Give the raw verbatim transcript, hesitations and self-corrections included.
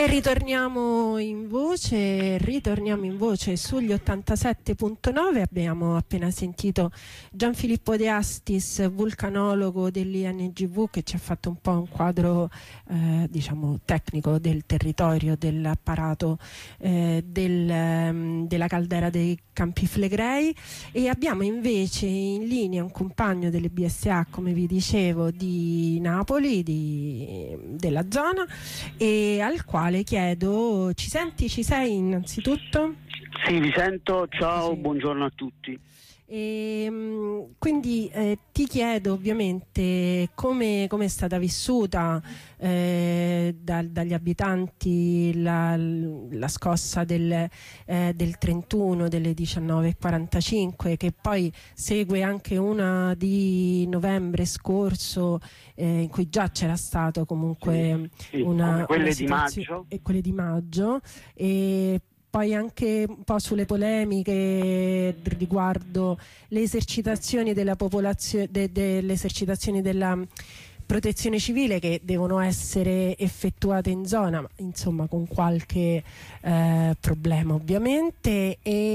E ritorniamo in voce, ritorniamo in voce sugli ottantasette punto nove. Abbiamo appena sentito Gianfilippo De Astis, vulcanologo dell'I N G V, che ci ha fatto un po' un quadro eh, diciamo tecnico del territorio, dell'apparato eh, del, della caldera dei Campi Flegrei. E abbiamo invece in linea un compagno delle B S A, come vi dicevo, di Napoli, di, della zona, e al quale chiedo: ci senti, ci sei innanzitutto? Sì, vi sento, ciao, Sì. Buongiorno a tutti. E, quindi eh, ti chiedo ovviamente come è stata vissuta eh, da, dagli abitanti la, la scossa del, eh, del trentuno, delle diciannove e quarantacinque, che poi segue anche una di novembre scorso, eh, in cui già c'era stato comunque sì, sì, una, quelle una di maggio. E quelle di maggio. E poi anche un po' sulle polemiche riguardo le esercitazioni della popolazione, de, delle esercitazioni della protezione civile, che devono essere effettuate in zona, ma insomma con qualche eh, problema ovviamente. E